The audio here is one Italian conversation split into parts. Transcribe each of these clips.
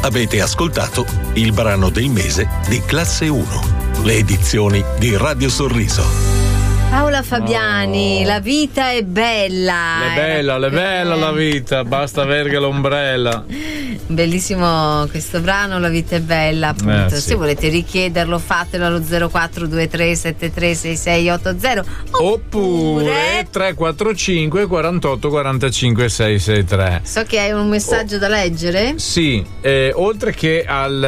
Avete ascoltato il brano del mese di Classe 1, le edizioni di Radio Sorriso. Paola Fabiani, La vita è bella. È bella la vita, basta verga l'ombrella. Bellissimo questo brano, La vita è bella, appunto. Sì. Se volete richiederlo, fatelo allo 0423736680 oppure 345 48 45 663. So che hai un messaggio da leggere. Sì, oltre che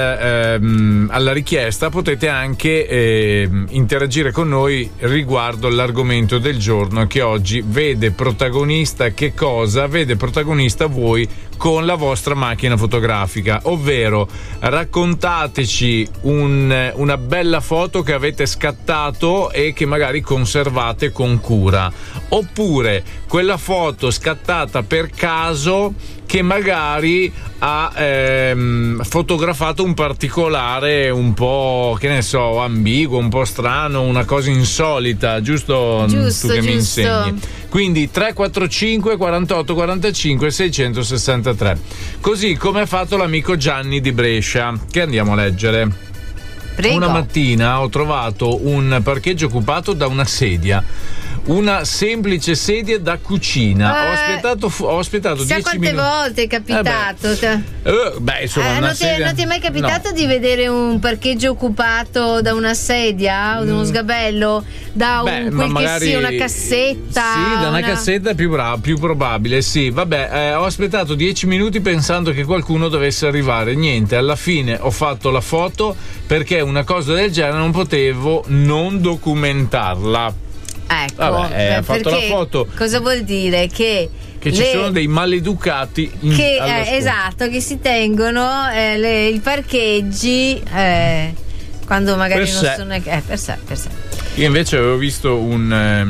alla richiesta potete anche interagire con noi riguardo l'argomento del giorno, che oggi vede protagonista che cosa? Vede protagonista voi con la vostra macchina fotografica, ovvero raccontateci una bella foto che avete scattato e che magari conservate con cura, oppure quella foto scattata per caso che magari ha fotografato un particolare un po', che ne so, ambiguo, un po' strano, una cosa insolita, giusto tu che mi insegni. Quindi 345 48 45 663, così come ha fatto l'amico Gianni di Brescia, che andiamo a leggere. Prego. Una mattina ho trovato un parcheggio occupato da una sedia, una semplice sedia da cucina. Ho aspettato 10 minuti. Quante volte è capitato? Insomma, non ti è mai capitato di vedere un parcheggio occupato da una sedia o da uno sgabello, da che sia una cassetta? Sì, da una cassetta è più probabile, sì. Ho aspettato 10 minuti pensando che qualcuno dovesse arrivare. Niente, alla fine ho fatto la foto perché una cosa del genere non potevo non documentarla. Ecco, ha fatto la foto. Cosa vuol dire? Che ci sono dei maleducati esatto, che si tengono i parcheggi quando magari non sono per sé. Io invece avevo visto una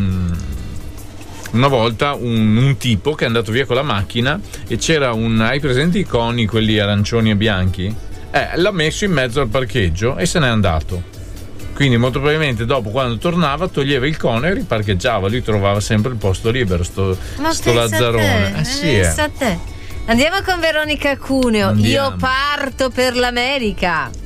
volta un tipo che è andato via con la macchina e c'era hai presente i coni, quelli arancioni e bianchi? L'ha messo in mezzo al parcheggio e se n'è andato. Quindi molto probabilmente dopo, quando tornava, toglieva il cono e riparcheggiava. Lui trovava sempre il posto libero, sto lazzarone. Andiamo con Veronica Cuneo. Io parto per l'America.